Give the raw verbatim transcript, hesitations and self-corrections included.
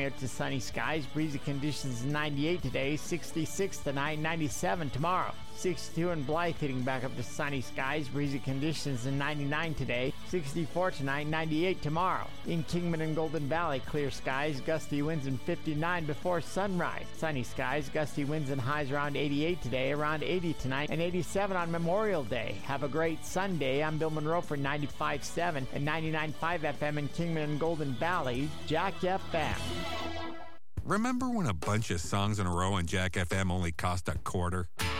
out to sunny skies, breezy conditions ninety-eight today, sixty-six tonight, ninety-seven tomorrow. sixty-two in Blythe, hitting back up to sunny skies, breezy conditions in ninety-nine today, sixty-four tonight, ninety-eight tomorrow. In Kingman and Golden Valley, clear skies, gusty winds in fifty-nine before sunrise. Sunny skies, gusty winds and highs around eighty-eight today, around eighty tonight, and eighty-seven on Memorial Day. Have a great Sunday. I'm Bill Monroe for ninety-five point seven and ninety-nine point five F M in Kingman and Golden Valley, Jack F M. Remember when a bunch of songs in a row on Jack F M only cost a quarter?